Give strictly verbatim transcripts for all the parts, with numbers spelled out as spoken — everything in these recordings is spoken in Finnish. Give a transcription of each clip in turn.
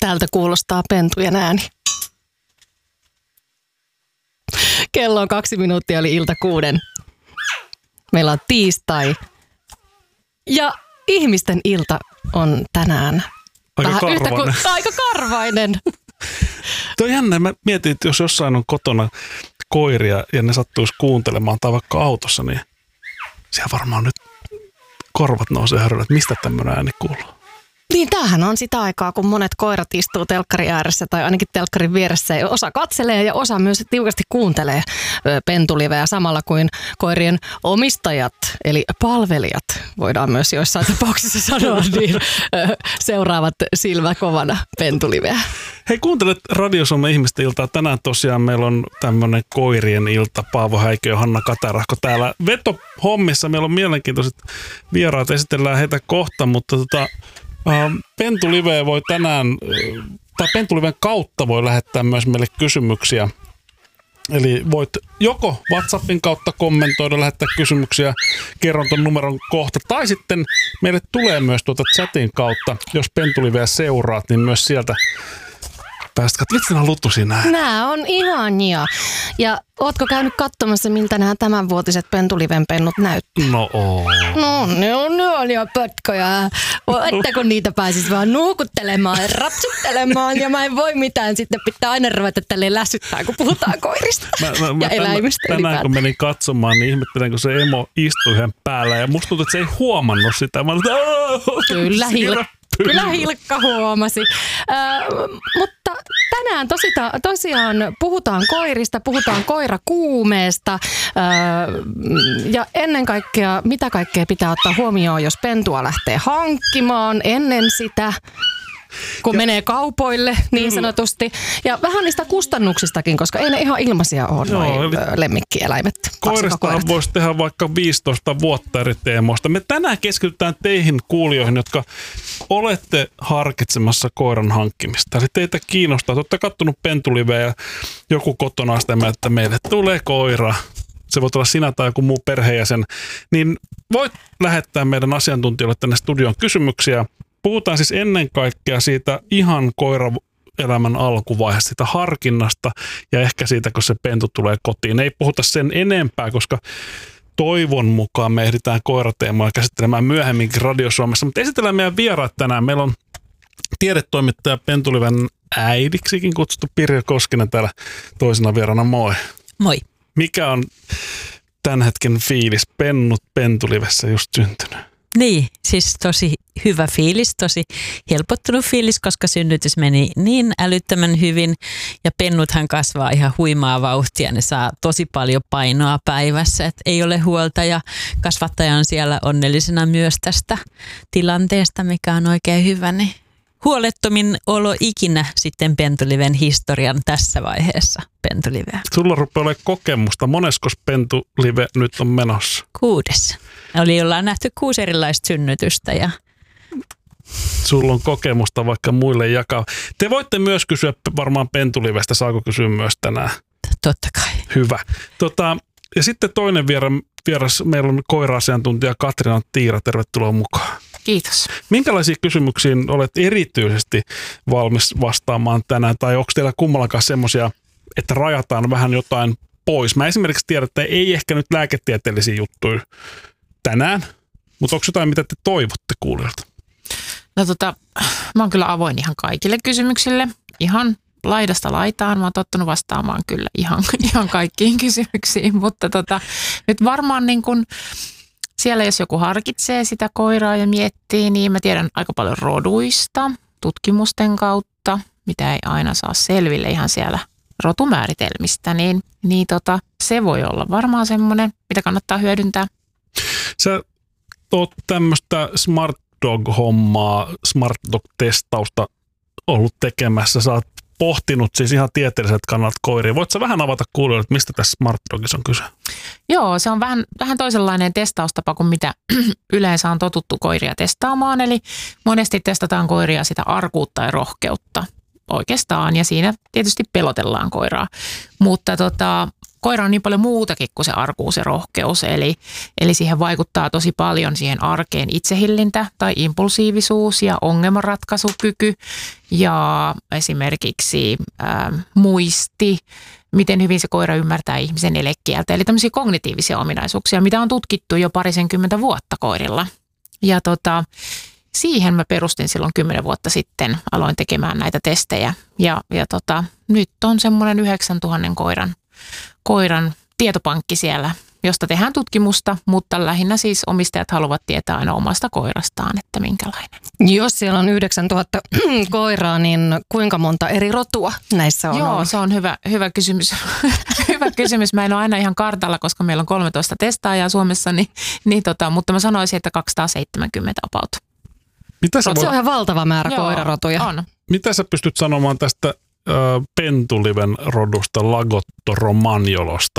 Tältä kuulostaa pentujen ääni. Kello on kaksi minuuttia, eli ilta kuuden. Meillä on tiistai. Ja ihmisten ilta on tänään aika vähän karvainen. Yhtä kuin, aika karvainen. Tuo on jännä. Mä mietin, että jos jossain on kotona koiria ja ne sattuisi kuuntelemaan tai vaikka autossa, niin siellä varmaan nyt korvat nousee hörryllä, että mistä tämmöinen ääni kuuluu. Niin tämähän on sitä aikaa, kun monet koirat istuu telkkarin ääressä tai ainakin telkkarin vieressä ja osa katselee ja osa myös tiukasti kuuntelee pentuliveä samalla kuin koirien omistajat eli palvelijat, voidaan myös joissain tapauksissa sanoa, niin seuraavat silmä kovana pentuliveä. Hei, kuuntelet Radio Suomen ihmisten iltaa. Tänään tosiaan meillä on tämmöinen koirien ilta. Paavo Häikö ja Hanna Katarahko täällä vetohommissa. Meillä on mielenkiintoiset vieraat, esitellään heitä kohta, mutta tota, Pentuliveä voi tänään, tai Pentuliven kautta voi lähettää myös meille kysymyksiä. Eli voit joko WhatsAppin kautta kommentoida, lähettää kysymyksiä, kerron ton numeron kohta, tai sitten meille tulee myös tuota chatin kautta, jos Pentuliveä seuraat, niin myös sieltä päästä. Vitsi, nämä lutusia näin. Nämä on ihania. Ja ootko käynyt katsomassa, miltä nämä tämänvuotiset Pentuliven pennut näyttää? No oo. No ne on, ne on jo pötköjä. Että kun niitä pääsis vaan nuukuttelemaan ja rapsuttelemaan ja mä en voi mitään. Sitten pitää aina ruveta tälleen lässyttää, kun puhutaan koirista mä, mä, ja mä eläimistä tänään, tänään kun menin katsomaan, niin ihmettelen, kun se emo istui yhden päällä. Ja musta tuntuu, että se ei huomannut sitä. Mä olin, Kyllä, Hilkka. Kyllä Hilkka huomasi. Äh, mutta tänään tosita, tosiaan puhutaan koirista, puhutaan koirakuumeesta äh, ja ennen kaikkea, mitä kaikkea pitää ottaa huomioon, jos pentua lähtee hankkimaan ennen sitä, kun ja, menee kaupoille niin kyllä. sanotusti. Ja vähän niistä kustannuksistakin, koska ei ne ihan ilmaisia ole Joo, noi lemmikkieläimet. Koirista voisi tehdä vaikka viisitoista vuotta eri teemoista. Me tänään keskitytään teihin kuulijoihin, jotka olette harkitsemassa koiran hankkimista. Eli teitä kiinnostaa. Olette kattonut Pentuliveä ja joku kotona sitä, että meille tulee koira. Se voi olla sinä tai joku muu perheenjäsen. Niin voit lähettää meidän asiantuntijoille tänne studioon kysymyksiä. Puhutaan siis ennen kaikkea siitä ihan koiraelämän alkuvaiheesta, siitä harkinnasta ja ehkä siitä, kun se pentu tulee kotiin. Ei puhuta sen enempää, koska toivon mukaan me ehditään koirateemaa käsittelemään myöhemminkin Radio Suomessa. Mutta esitellään meidän vieraat tänään. Meillä on tiedetoimittaja Pentuliven äidiksikin kutsuttu Pirjo Koskinen täällä toisena vieraana. Moi. Moi. Mikä on tämän hetken fiilis? Pennut Pentulivessä just syntynyt. Niin, siis tosi hyvä fiilis, tosi helpottunut fiilis, koska synnytys meni niin älyttömän hyvin ja pennuthan kasvaa ihan huimaa vauhtia. Ne saa tosi paljon painoa päivässä, että ei ole huolta ja kasvattaja on siellä onnellisena myös tästä tilanteesta, mikä on oikein hyvä. Niin huolettomin olo ikinä sitten Pentuliven historian tässä vaiheessa Pentuliveä. Sulla rupeaa olemaan kokemusta. Moneskos Pentulive nyt on menossa? Kuudes. Oli ollaan nähty kuusi erilaista synnytystä ja sulla on kokemusta vaikka muille jakaa. Te voitte myös kysyä varmaan Pentulivestä. Saako kysyä myös tänään? Totta kai. Hyvä. Tota, ja sitten toinen vieras, vieras meillä on koira-asiantuntija Katriina Tiira. Tervetuloa mukaan. Kiitos. Minkälaisiin kysymyksiin olet erityisesti valmis vastaamaan tänään? Tai onko teillä kummallakaan semmoisia, että rajataan vähän jotain pois? Mä esimerkiksi tiedän, että ei ehkä nyt lääketieteellisiä juttuja tänään, mutta onko jotain, mitä te toivotte kuulijoilta? No tota, mä oon kyllä avoin ihan kaikille kysymyksille. Ihan laidasta laitaan. Mä oon tottunut vastaamaan kyllä ihan, ihan kaikkiin kysymyksiin, mutta tota, nyt varmaan niin kun siellä jos joku harkitsee sitä koiraa ja miettii, niin mä tiedän aika paljon roduista, tutkimusten kautta, mitä ei aina saa selville ihan siellä rotumääritelmistä, niin, niin tota, se voi olla varmaan semmoinen, mitä kannattaa hyödyntää. Sä oot tämmöistä Smart Dog-hommaa, Smart Dog-testausta ollut tekemässä. Sä oot pohtinut siis ihan tieteelliset kannalta koiria. Voitko sä vähän avata kuulijoille, että mistä tässä Smart Dogissa on kyse? Joo, se on vähän, vähän toisenlainen testaustapa kuin mitä yleensä on totuttu koiria testaamaan. Eli monesti testataan koiria sitä arkuutta ja rohkeutta oikeastaan ja siinä tietysti pelotellaan koiraa. Mutta tota, koira on niin paljon muutakin kuin se arkuus ja rohkeus, eli, eli siihen vaikuttaa tosi paljon siihen arkeen itsehillintä tai impulsiivisuus ja ongelmanratkaisukyky ja esimerkiksi ää, muisti, miten hyvin se koira ymmärtää ihmisen elekieltä. Eli tämmöisiä kognitiivisia ominaisuuksia, mitä on tutkittu jo parisenkymmentä vuotta koirilla. Ja tota, siihen mä perustin silloin kymmenen vuotta sitten, aloin tekemään näitä testejä. Ja, ja tota, nyt on semmoinen yhdeksäntuhannen koiran, koiran tietopankki siellä, josta tehdään tutkimusta, mutta lähinnä siis omistajat haluavat tietää aina omasta koirastaan, että minkälainen. Jos siellä on yhdeksäntuhatta koiraa, niin kuinka monta eri rotua näissä on? Joo, ollut? Se on hyvä, hyvä kysymys. hyvä kysymys. Mä en ole aina ihan kartalla, koska meillä on kolmetoista testaajaa Suomessa, niin, niin tota, mutta mä sanoisin, että kaksisataaseitsemänkymmentä about. Mitä sä Se voit, on ihan valtava määrä Joo, koirarotuja. on. mitä sä pystyt sanomaan tästä ö, pentuliven rodusta, Lagotto romagnolosta?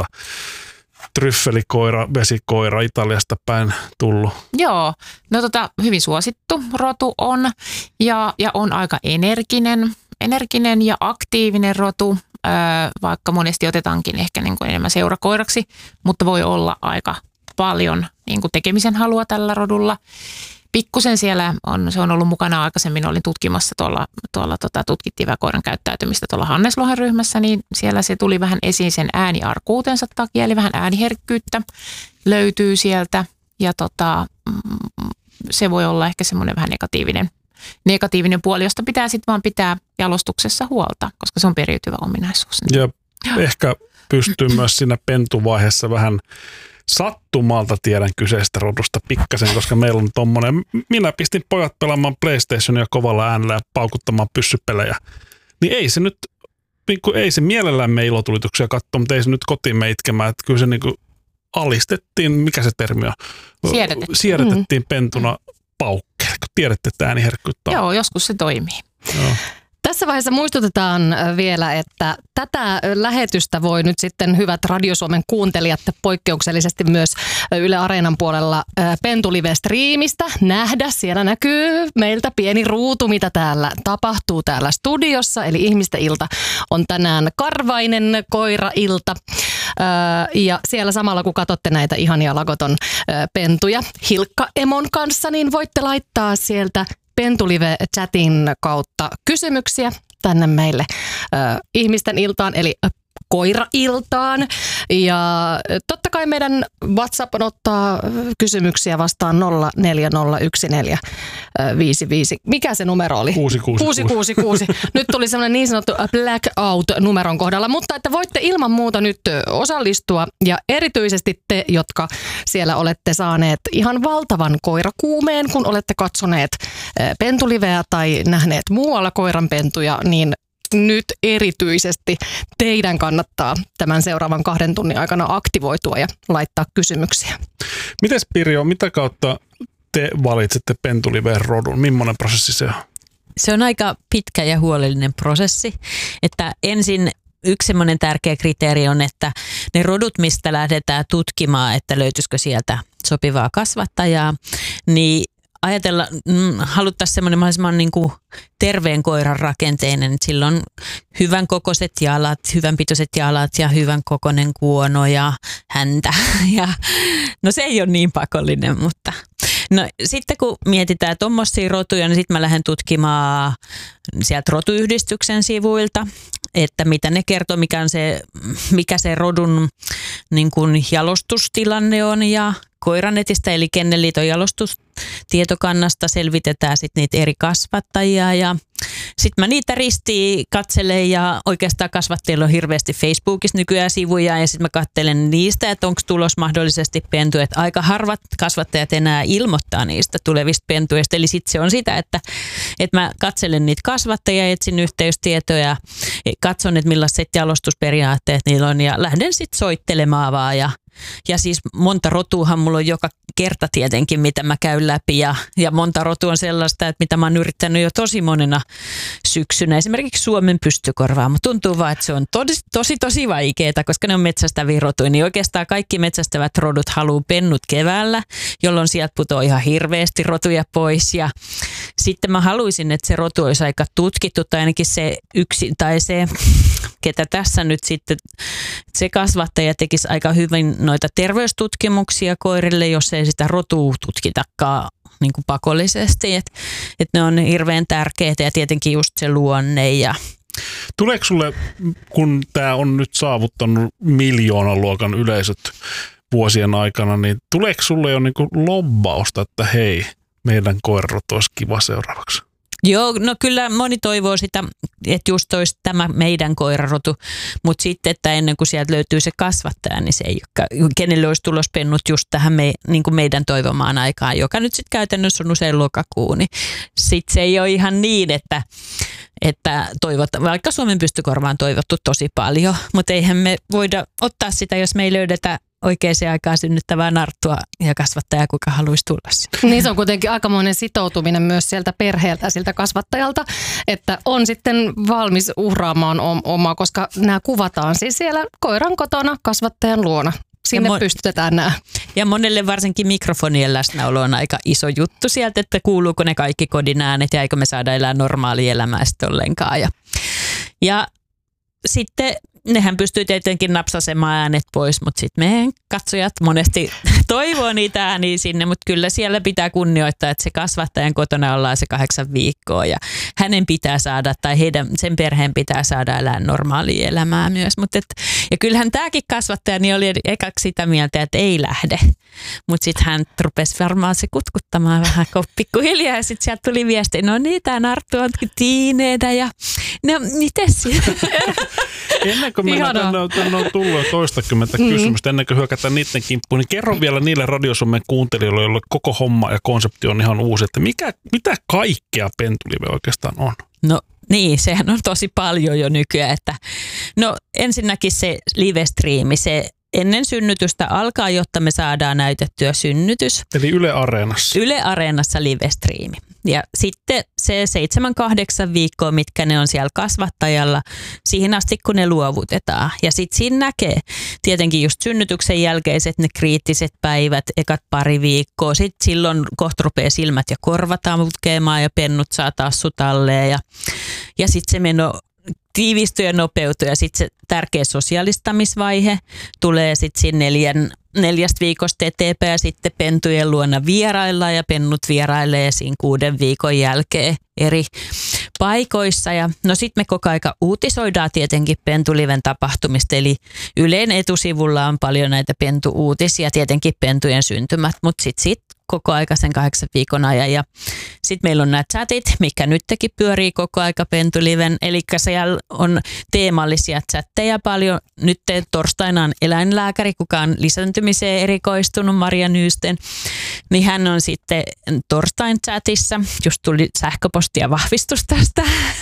Tryffelikoira, vesikoira, Italiasta päin tullut. Joo, no tota, hyvin suosittu rotu on ja, ja on aika energinen, energinen ja aktiivinen rotu, öö, vaikka monesti otetaankin ehkä niin kuin enemmän seurakoiraksi, mutta voi olla aika paljon niin kuin tekemisen halua tällä rodulla. Pikkusen siellä on, se on ollut mukana aikaisemmin, olin tutkimassa tuolla, tuolla tota, tutkittiin koiran käyttäytymistä tuolla Hannes Lohen ryhmässä, niin siellä se tuli vähän esiin sen ääniarkuutensa takia, eli vähän ääniherkkyyttä löytyy sieltä ja tota, se voi olla ehkä semmoinen vähän negatiivinen, negatiivinen puoli, josta pitää sitten vaan pitää jalostuksessa huolta, koska se on periytyvä ominaisuus. Ja ehkä pystyy myös siinä pentuvaiheessa vähän sattumalta tiedän kyseistä rodusta pikkasen, koska meillä on tommonen, minä pistin pojat pelaamaan PlayStationia kovalla äänellä ja paukuttamaan pyssypelejä. Niin ei se nyt, niin kuin, ei se mielellään me ilotulituksia katsoa, mutta ei se nyt kotiin me itkemään. Että kyllä se niin kuin alistettiin, mikä se termi on? Siedätettiin. Siedätettiin pentuna paukkeelle, kun tiedätte, että ääniherkkyyttä on. Joo, joskus se toimii. Joo. Tässä vaiheessa muistutetaan vielä, että tätä lähetystä voi nyt sitten hyvät Radio Suomen kuuntelijat poikkeuksellisesti myös Yle Areenan puolella Pentulive-striimistä nähdä. Siellä näkyy meiltä pieni ruutu, mitä täällä tapahtuu täällä studiossa. Eli ihmisten ilta on tänään karvainen koira-ilta. Ja siellä samalla kun katsotte näitä ihania Lagoton pentuja Hilkka Emon kanssa, niin voitte laittaa sieltä Pentulive-chatin kautta kysymyksiä tänne meille ö, ihmisten iltaan, eli koira-iltaan. Ja totta kai meidän WhatsApp ottaa kysymyksiä vastaan nolla neljä nolla yksi neljä viisi viisi. Mikä se numero oli? kuusi kuusi kuusi. Nyt tuli semmoinen niin sanottu blackout numeron kohdalla, mutta että voitte ilman muuta nyt osallistua ja erityisesti te, jotka siellä olette saaneet ihan valtavan koirakuumeen, kun olette katsoneet pentuliveä tai nähneet muualla koiranpentuja, niin nyt erityisesti teidän kannattaa tämän seuraavan kahden tunnin aikana aktivoitua ja laittaa kysymyksiä. Mites Pirjo, mitä kautta te valitsette pentuliveen rodun? Millainen prosessi se on? Se on aika pitkä ja huolellinen prosessi, että ensin yksi semmoinen tärkeä kriteeri on, että ne rodut, mistä lähdetään tutkimaan, että löytyisikö sieltä sopivaa kasvattajaa, niin ajatella, mm, haluttaisiin semmoinen mahdollisimman niin kuin terveen koiran rakenteinen, että sillä on hyvän kokoiset jalat, hyvän pitoiset jalat ja hyvän kokoinen kuono ja häntä. Ja, no se ei ole niin pakollinen, mutta no sitten kun mietitään tuommoisia rotuja, niin sitten mä lähden tutkimaan sieltä rotuyhdistyksen sivuilta, että mitä ne kertoo, mikä, on se, mikä se rodun niin kuin jalostustilanne on ja Koiranetistä eli Kennelliiton jalostustietokannasta selvitetään sitten niitä eri kasvattajia ja sitten mä niitä ristiin katselen ja oikeastaan kasvattajilla on hirveästi Facebookissa nykyään sivuja ja sitten mä katselen niistä, että onko tulos mahdollisesti pentu, että aika harvat kasvattajat enää ilmoittaa niistä tulevista pentuista, eli sitten se on sitä, että, että mä katselen niitä kasvattajia, etsin yhteystietoja, katson, että millaiset jalostusperiaatteet niillä on ja lähden sitten soittelemaan vaan ja Ja siis monta rotuahan mulla on joka kerta tietenkin, mitä mä käyn läpi ja, ja monta rotua on sellaista, että mitä mä oon yrittänyt jo tosi monena syksynä. Esimerkiksi Suomen pystykorvaa, mutta tuntuu vaan, että se on tosi tosi, tosi vaikeaa, koska ne on metsästäviä rotuja. Niin oikeastaan kaikki metsästävät rodut haluaa pennut keväällä, jolloin sieltä putoaa ihan hirveästi rotuja pois. Ja sitten mä haluaisin, että se rotu olisi aika tutkittu tai ainakin se yksi tai se tärkeää tässä nyt sitten, se kasvattaja tekisi aika hyvin noita terveystutkimuksia koirille, jos ei sitä rotua tutkitakaan niin kuin pakollisesti, että et ne on hirveän tärkeitä ja tietenkin just se luonne ja tuleeko sulle, kun tämä on nyt saavuttanut miljoonan luokan yleisöt vuosien aikana, niin tuleeko sulle jo niinku lobbausta, että hei, meidän koirarot olisi kiva seuraavaksi? Joo, no kyllä moni toivoo sitä, että just olisi tämä meidän koirarotu, mutta sitten, että ennen kuin sieltä löytyy se kasvattaja, niin se ei ole, kenelle olisi tulospennut just tähän me, niin kuin meidän toivomaan aikaan, joka nyt sitten käytännössä on usein lokakuu, niin sitten se ei ole ihan niin, että, että toivot, vaikka Suomen pystykorva on toivottu tosi paljon, mutta eihän me voida ottaa sitä, jos me ei löydetä oikeaan aikaan synnyttävää narttua ja kasvattaja, kuka haluaisi tulla sinne. Niin se on kuitenkin aikamoinen sitoutuminen myös sieltä perheeltä, siltä kasvattajalta, että on sitten valmis uhraamaan omaa, koska nämä kuvataan siis siellä koiran kotona kasvattajan luona. Sinne mon- pystytetään nämä. Ja monelle varsinkin mikrofonien läsnäolo on aika iso juttu sieltä, että kuuluuko ne kaikki kodin äänet ja eikö me saada elää normaalia elämää sitten ollenkaan. Ja, ja sitten nehän pystyy tietenkin napsasemaan äänet pois, mutta sitten meidän katsojat monesti toivoo niitä ääniä sinne, mutta kyllä siellä pitää kunnioittaa, että se kasvattajan kotona ollaan se kahdeksan viikkoa ja hänen pitää saada tai heidän, sen perheen pitää saada elää normaalia elämää myös. Mut et, ja kyllähän tämäkin kasvattaja niin oli ekaksi sitä mieltä, että ei lähde, mutta sitten hän rupesi varmaan se kutkuttamaan vähän pikkuhiljaa ja sitten sieltä tuli viesti, no niin, tämä narttu on tiineitä ja no mites Ennen kuin mennään, tänne on, tänne on tullut jo toistakymmentä mm-hmm. kysymystä, ennen kuin hyökätään niiden kimppuun, niin kerro vielä niille Radio Suomen kuuntelijoille, joille koko homma ja konsepti on ihan uusi, että mikä, mitä kaikkea pentulive oikeastaan on? No niin, sehän on tosi paljon jo nykyään, että no ensinnäkin se live-striimi, se ennen synnytystä alkaa, jotta me saadaan näytettyä synnytys. Eli Yle Areenassa. Yle Areenassa live-striimi. Ja sitten se seitsemän kahdeksan viikkoa, mitkä ne on siellä kasvattajalla, siihen asti kun ne luovutetaan. Ja sitten siinä näkee tietenkin just synnytyksen jälkeiset ne kriittiset päivät, ekat pari viikkoa. Sitten silloin kohta rupeaa silmät ja korvat amutkeamaan ja pennut saa tassu talleen. Ja, ja sitten se meno tiivistyy ja nopeutuu ja sitten se tärkeä sosiaalistamisvaihe tulee sitten siinä neljän, neljästä viikosta eteenpäin ja sitten pentujen luona vieraillaan ja pennut vierailee siinä kuuden viikon jälkeen eri paikoissa. Ja no sitten me koko aika uutisoidaan tietenkin pentuliven tapahtumista, eli Ylen etusivulla on paljon näitä pentu-uutisia, tietenkin pentujen syntymät, mutta sitten sit koko aika sen kahdeksan viikon ajan. Ja sitten meillä on nämä chatit, mikä nytkin pyörii koko aika pentuliven, eli siellä on teemallisia chatteja paljon. Nyt torstaina on eläinlääkäri, kuka on lisääntymiseen erikoistunut, Maria Nyysten, niin hän on sitten torstain chatissa, just tuli sähköpostia vahvistus tästä.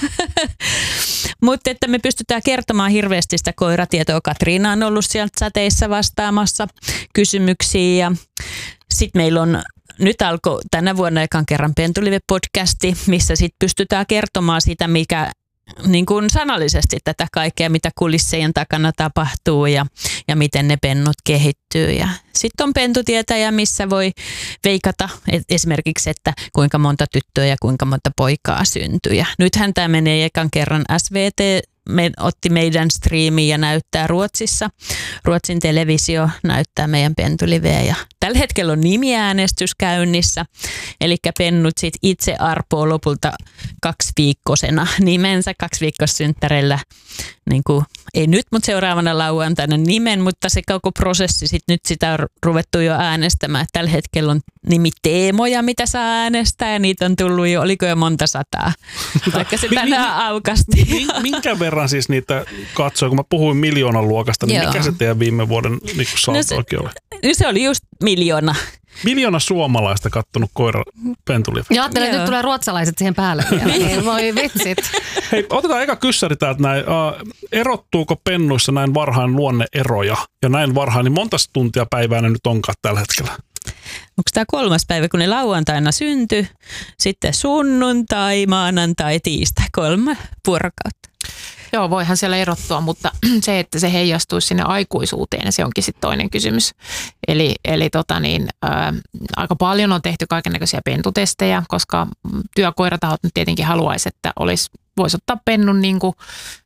Mutta että me pystytään kertomaan hirveästi sitä koiratietoa. Katriina on ollut sieltä chateissa vastaamassa kysymyksiin ja sitten meillä on, nyt alkoi tänä vuonna ekan kerran Pentulive-podcasti, missä sitten pystytään kertomaan sitä, mikä niin kuin sanallisesti tätä kaikkea, mitä kulissejen takana tapahtuu ja, ja miten ne pennut kehittyy. Ja sitten on pentutietäjä, missä voi veikata et esimerkiksi, että kuinka monta tyttöä ja kuinka monta poikaa syntyy. Ja nythän tämä menee ekan kerran S V T. Me otti meidän striimiin ja näyttää Ruotsissa. Ruotsin televisio näyttää meidän pentuliveä ja tällä hetkellä on nimiäänestys käynnissä. Eli pennut sit itse arpoo lopulta kaksiviikkosena nimensä kaksiviikkossynttärellä. Niin kuin, ei nyt, mutta seuraavana lauantaina nimen, mutta se koko prosessi sit nyt sitä on ruvettu jo äänestämään. Tällä hetkellä on nimiteemoja, mitä saa äänestää ja niitä on tullut jo, oliko jo monta sataa, vaikka se tänään aukasti. Minkä verran siis niitä katsoi, kun mä puhuin miljoonan luokasta, niin Joo. mikä se teidän viime vuoden niin salto oikein oli? No se oli just miljoona. Miljoona suomalaista kattonut koira pentulive. Ja ajattelin, että nyt tulee ruotsalaiset siihen päälle. Niin, voi vitsit. Hei, otetaan eka kyssäri täältä näin. Uh, erottuuko pennuissa näin varhain luonneeroja? Ja näin varhain, niin monta tuntia päivää ne nyt onkaan tällä hetkellä? Onko tämä kolmas päivä, kun ne lauantaina syntyi, sitten sunnuntai, maanantai, tiistai, kolme vuorokautta? Joo, voihan siellä erottua, mutta se, että se heijastuisi sinne aikuisuuteen, se onkin sitten toinen kysymys. Eli, eli tota niin, ää, aika paljon on tehty kaikennäköisiä pentutestejä, koska työkoiratahot nyt tietenkin haluaisi, että olisi, voisi ottaa pennun niin kuin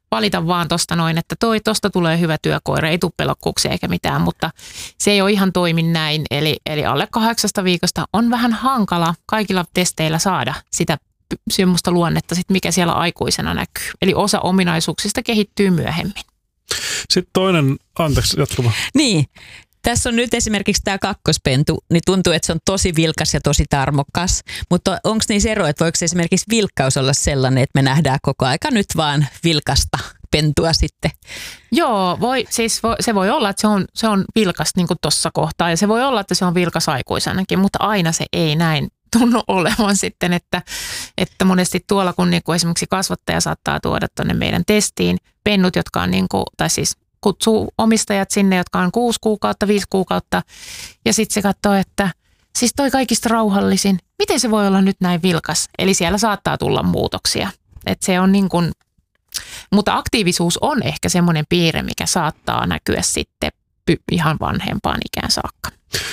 valita vaan tosta noin, että toi tosta tulee hyvä työkoira, ei tule pelokkuuksia eikä mitään, mutta se ei ole ihan toimi näin. Eli, eli alle kahdeksasta viikosta on vähän hankala kaikilla testeillä saada sitä semmoista luonnetta, sit mikä siellä aikuisena näkyy. Eli osa ominaisuuksista kehittyy myöhemmin. Sitten toinen, anteeksi, jatkuva. Niin. Tässä on nyt esimerkiksi tämä kakkospentu, niin tuntuu, että se on tosi vilkas ja tosi tarmokas, mutta onko niissä eroja, että voiko esimerkiksi vilkkaus olla sellainen, että me nähdään koko aika nyt vaan vilkasta pentua sitten? Joo, voi, siis voi, se voi olla, että se on, se on vilkas niin kuin tuossa kohtaa ja se voi olla, että se on vilkas aikuisenakin, mutta aina se ei näin tunnu olevan sitten, että, että monesti tuolla kun niin kuin esimerkiksi kasvattaja saattaa tuoda tuonne meidän testiin pennut, jotka on niin kuin, tai siis kutsuu omistajat sinne, jotka on kuusi kuukautta, viisi kuukautta ja sitten se katsoo, että siis toi kaikista rauhallisin, miten se voi olla nyt näin vilkas? Eli siellä saattaa tulla muutoksia, että se on niin kuin, mutta aktiivisuus on ehkä semmoinen piirre, mikä saattaa näkyä sitten ihan vanhempaan ikään saakka.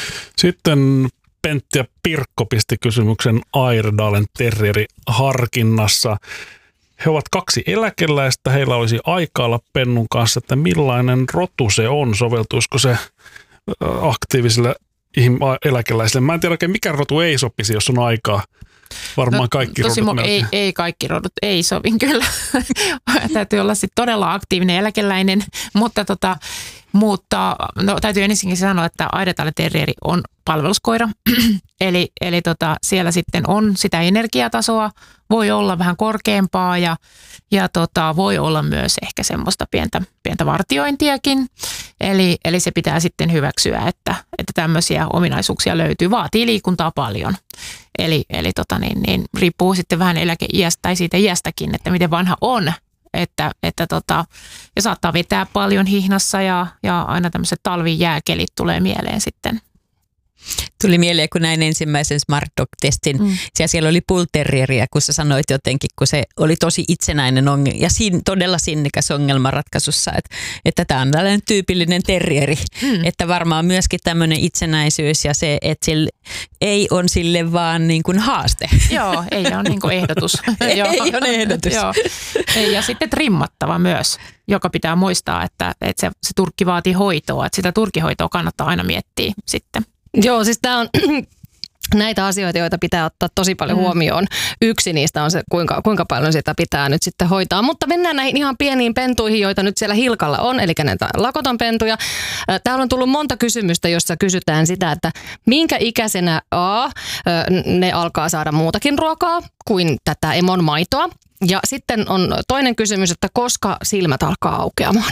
Sitten Pentti ja Pirkko pisti kysymyksen Airedalen terrieri harkinnassa. He ovat kaksi eläkeläistä, heillä olisi aikaa olla pennun kanssa, että millainen rotu se on, soveltuisiko se aktiivisille eläkeläisille. Mä en tiedä oikein, mikä rotu ei sopisi, jos on aikaa. Varmaan no, kaikki rodut. Mo- ei, ei kaikki rodut, ei sovi kyllä. Täytyy olla sitten todella aktiivinen eläkeläinen, mutta, tota, mutta no, täytyy ensinnäkin sanoa, että Airedale terrieri on palveluskoira. eli eli tota, siellä sitten on sitä energiatasoa, voi olla vähän korkeampaa ja, ja tota, voi olla myös ehkä semmoista pientä, pientä vartiointiakin. Eli, eli se pitää sitten hyväksyä, että, että tämmöisiä ominaisuuksia löytyy. Vaatii liikuntaa paljon. Eli, eli tota niin, niin, riippuu sitten vähän eläkeiästä tai siitä iästäkin, että miten vanha on. Että, että tota, ja saattaa vetää paljon hihnassa ja, ja aina tämmöiset talvijääkelit tulee mieleen sitten. Tuli mieleen, kun näin ensimmäisen Smart Dog-testin. Mm. Siellä, siellä oli Bull Terrieriä, kun sä sanoit jotenkin, kun se oli tosi itsenäinen ongelma ja sin, todella sinnikäs ongelmanratkaisussa, että, että tämä on tällainen tyypillinen terrieri. Mm. Että varmaan myöskin tämmöinen itsenäisyys ja se, että sille ei on sille vaan niin kuin haaste. Joo, ei ole niin kuin ehdotus. ei ole ehdotus. Joo. Ja sitten trimmattava myös, joka pitää muistaa, että, että se, se turkki vaatii hoitoa. Että sitä turkihoitoa kannattaa aina miettiä sitten. Joo, siis tämä on näitä asioita, joita pitää ottaa tosi paljon huomioon. Yksi niistä on se, kuinka, kuinka paljon sitä pitää nyt sitten hoitaa. Mutta mennään näihin ihan pieniin pentuihin, joita nyt siellä Hilkalla on, eli näitä lakoton pentuja. Täällä on tullut monta kysymystä, jossa kysytään sitä, että minkä ikäisenä A, ne alkaa saada muutakin ruokaa kuin tätä emon maitoa. Ja sitten on toinen kysymys, että koska silmät alkaa aukeamaan.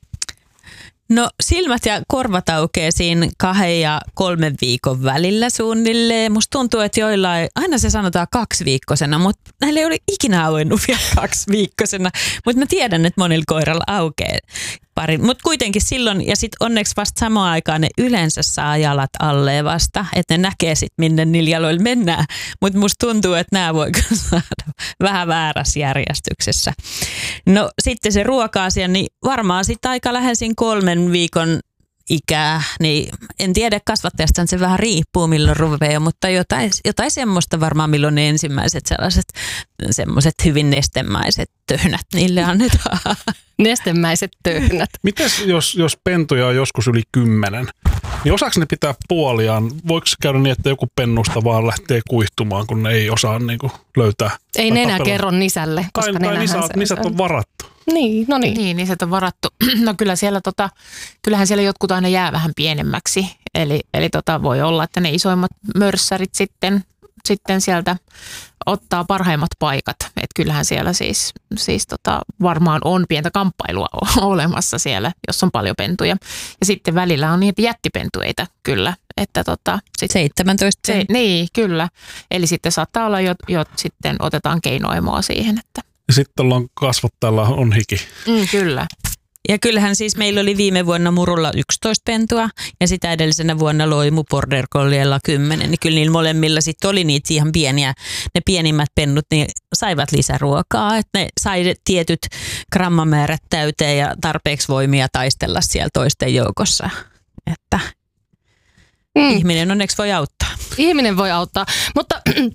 No silmät ja korvat aukeaa siinä kahden ja kolmen viikon välillä suunnilleen. Musta tuntuu, että joillain, aina se sanotaan kaksiviikkosena, mutta näillä ei ole ikinä auennut vielä kaksiviikkosena. Mutta mä tiedän, että monilla koiralla aukeaa pari. Mutta kuitenkin silloin, ja sitten onneksi vasta samaan aikaan ne yleensä saa jalat alle vasta, että ne näkee sitten minne niillä jaloilla mennään. Mutta musta tuntuu, että nämä voi saada vähän väärässä järjestyksessä. No sitten se ruoka-asia, niin varmaan sitten aika läheisin kolmen viikon ikää, niin en tiedä, kasvattajasta se vähän riippuu milloin rupeaa, mutta jotain, jotain semmoista varmaan milloin ne ensimmäiset sellaiset semmoiset hyvin nestemäiset töhnät niille annetaan. Nestemäiset töhnät. Mites jos, jos pentuja on joskus yli kymmenen, niin osaako ne pitää puoliaan? Voiko käydä niin, että joku pennusta vaan lähtee kuihtumaan, kun ne ei osaa niin kuin löytää? Ei nenä kerro nisälle, koska tai, tai nisat, nisat on varattu. Niin, no niin. Niin, niin se on varattu. No kyllä siellä tota, kyllähän siellä jotkut aina jää vähän pienemmäksi. Eli, eli tota, voi olla, että ne isoimmat mörssärit sitten, sitten sieltä ottaa parhaimmat paikat. Et kyllähän siellä siis, siis tota, varmaan on pientä kamppailua olemassa siellä, jos on paljon pentuja. Ja sitten välillä on niitä jättipentueita kyllä. Että tota, sit, seitsemäntoista se, Niin, kyllä. Eli sitten saattaa olla jo, jo sitten otetaan keinoemoa siihen, että ja sitten ollaan kasvattajalla on hiki. Mm, kyllä. Ja kyllähän siis meillä oli viime vuonna Murulla yksitoista pentua ja sitä edellisenä vuonna Loimu Border Colliella kymmenen. Niin kyllä niillä molemmilla sitten oli niitä ihan pieniä, ne pienimmät pennut, niin saivat lisäruokaa. Että ne sai tietyt grammamäärät täyteen ja tarpeeksi voimia taistella siellä toisten joukossa. Että mm. ihminen onneksi voi auttaa. Ihminen voi auttaa, mutta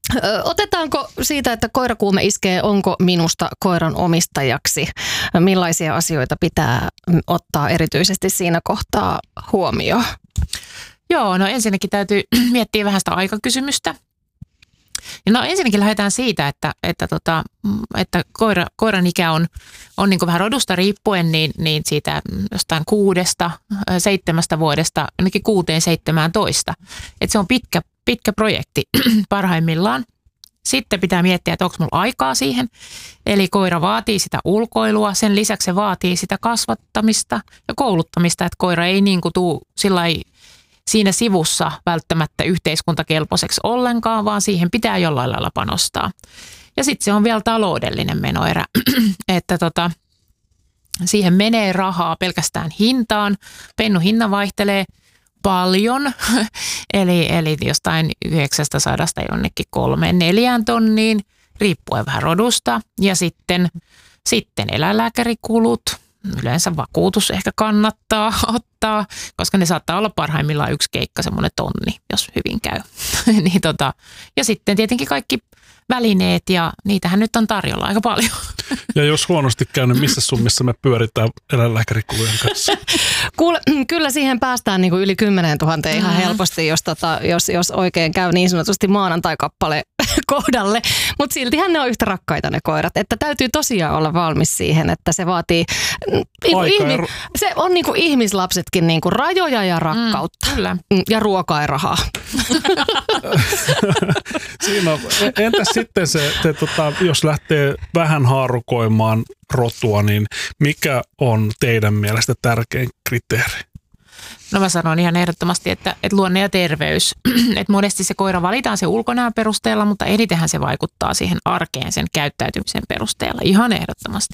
Ö, otetaanko siitä, että koirakuume iskee, onko minusta koiran omistajaksi? Millaisia asioita pitää ottaa erityisesti siinä kohtaa huomioon? Joo, no ensinnäkin täytyy miettiä vähän sitä aikakysymystä. No ensinnäkin lähdetään siitä, että, että, tota, että koira, koiran ikä on, on niin kuin vähän rodusta riippuen, niin, niin siitä jostain kuudesta, seitsemästä vuodesta ainakin kuuteen, seitsemääntoista. Että se on pitkä, pitkä projekti parhaimmillaan. Sitten pitää miettiä, että onko mulla aikaa siihen. Eli koira vaatii sitä ulkoilua, sen lisäksi se vaatii sitä kasvattamista ja kouluttamista, että koira ei niin kuin tule sillai siinä sivussa välttämättä yhteiskuntakelpoiseksi ollenkaan, vaan siihen pitää jollain lailla panostaa. Ja sitten se on vielä taloudellinen menoerä, että tota, siihen menee rahaa pelkästään hintaan. Pennun hinta vaihtelee paljon, eli, eli jostain yhdeksästäsadasta jonnekin kolmeen neljään tonniin, riippuen vähän rodusta. Ja sitten, sitten eläinlääkärikulut. Yleensä vakuutus ehkä kannattaa ottaa, koska ne saattaa olla parhaimmillaan yksi keikka, semmoinen tonni, jos hyvin käy. niin tota, ja sitten tietenkin kaikki välineet ja niitähän nyt on tarjolla aika paljon. Ja jos huonosti käy, niin missä summissa me pyöritään eläinlääkärikulujen kanssa? Kuule, kyllä siihen päästään niin kuin yli kymmeneen tuhanteen ihan helposti, jos, tota, jos, jos oikein käy niin sanotusti maanantai-kappale kohdalle. Mutta siltihän ne on yhtä rakkaita ne koirat, että täytyy tosiaan olla valmis siihen, että se vaatii, niin ihmi, ja... se on niin kuin ihmislapsetkin niin kuin rajoja ja rakkautta. Mm, kyllä. Ja ruokaa ja rahaa. Siinä on, entäs sitten se, te, tota, jos lähtee vähän haarukoimaan rotua, niin mikä on teidän mielestä tärkein kriteeri? No mä sanon ihan ehdottomasti, että, että luonne ja terveys. Että monesti se koira valitaan se ulkonäön perusteella, mutta enitenhän se vaikuttaa siihen arkeen sen käyttäytymisen perusteella ihan ehdottomasti.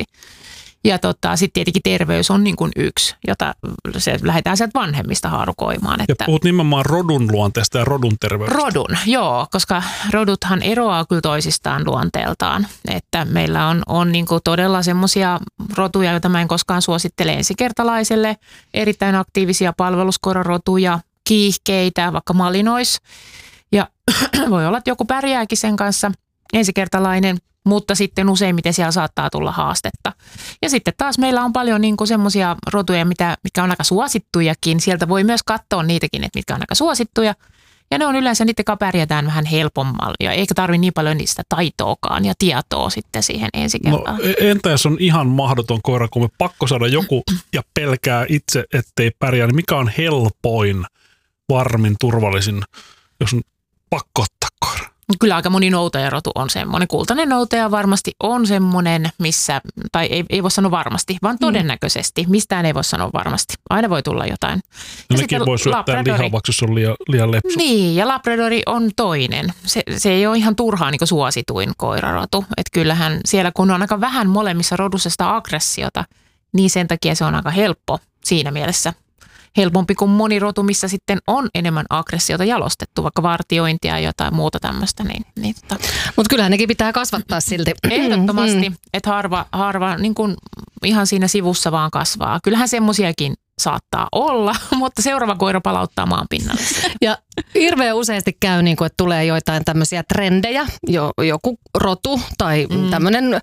Ja tota, sitten tietenkin terveys on niin kuin yksi, jota se lähdetään sieltä vanhemmista haarukoimaan. Että ja puhut nimenomaan rodun luonteesta ja rodun terveydestä. Rodun, joo, koska roduthan eroaa kyllä toisistaan luonteeltaan. Että meillä on, on niin kuin todella semmoisia rotuja, joita mä en koskaan suosittele ensikertalaiselle. Erittäin aktiivisia palveluskoirarotuja, kiihkeitä, vaikka malinois. Ja voi olla, että joku pärjääkin sen kanssa, ensikertalainen. Mutta sitten useimmiten siellä saattaa tulla haastetta. Ja sitten taas meillä on paljon niin semmoisia rotuja, mitä, mitkä on aika suosittujakin. Sieltä voi myös katsoa niitäkin, että mitkä on aika suosittuja. Ja ne on yleensä, niiden kanssa pärjätään vähän helpommalla. Ja eikä tarvitse niin paljon niistä taitoakaan ja tietoa sitten siihen ensi kertaan. No, entä jos on ihan mahdoton koira, kun me pakko saada joku ja pelkää itse, ettei pärjää, niin mikä on helpoin, varmin, turvallisin, jos on pakko ottaa koira? Kyllä aika moni noutajarotu on semmoinen. Kultainen noutaja varmasti on semmoinen, missä, tai ei, ei voi sanoa varmasti, vaan todennäköisesti. Mistään ei voi sanoa varmasti. Aina voi tulla jotain. No nekin voi syöttää lihavaksi, jos on liian, liian lepsu. Niin, ja labradori on toinen. Se, se ei ole ihan turhaan niin kuin suosituin koirarotu. Että kyllähän siellä, kun on aika vähän molemmissa rodussa sitä aggressiota, niin sen takia se on aika helppo siinä mielessä. Helpompi kuin moni rotu, missä sitten on enemmän aggressiota jalostettu, vaikka vartiointia ja jotain muuta tämmöistä. Niin, niin tota. Mutta kyllähän nekin pitää kasvattaa silti. Ehdottomasti, että harva, harva niin kuin ihan siinä sivussa vaan kasvaa. Kyllähän semmoisiakin saattaa olla, mutta seuraava koira palauttaa maan pinnalle. Ja hirveän useasti käy niin kuin, että tulee joitain tämmöisiä trendejä, jo, joku rotu tai mm. tämmöinen